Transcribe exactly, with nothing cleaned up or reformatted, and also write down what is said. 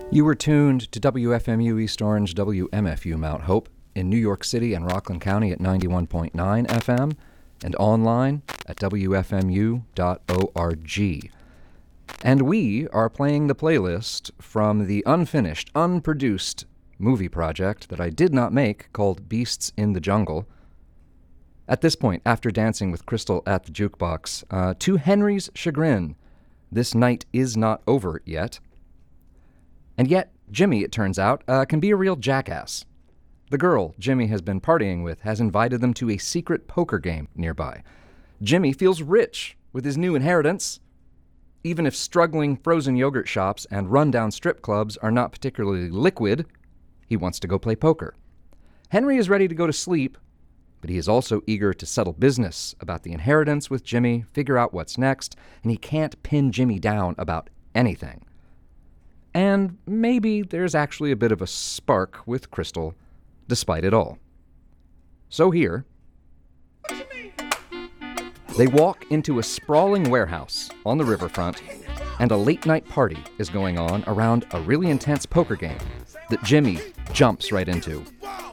You were tuned to W F M U East Orange, W M F U Mount Hope in New York City and Rockland County at ninety-one point nine F M and online at W F M U dot org. And we are playing the playlist from the unfinished, unproduced movie project that I did not make called Beasts in the Jungle. At this point, after dancing with Crystal at the jukebox, uh, to Henry's chagrin, this night is not over yet. And yet, Jimmy, it turns out, uh, can be a real jackass. The girl Jimmy has been partying with has invited them to a secret poker game nearby. Jimmy feels rich with his new inheritance. Even if struggling frozen yogurt shops and rundown strip clubs are not particularly liquid, he wants to go play poker. Henry is ready to go to sleep, but he is also eager to settle business about the inheritance with Jimmy, figure out what's next, and he can't pin Jimmy down about anything. And maybe there's actually a bit of a spark with Crystal, despite it all. So here, they walk into a sprawling warehouse on the riverfront, and a late-night party is going on around a really intense poker game that Jimmy jumps right into.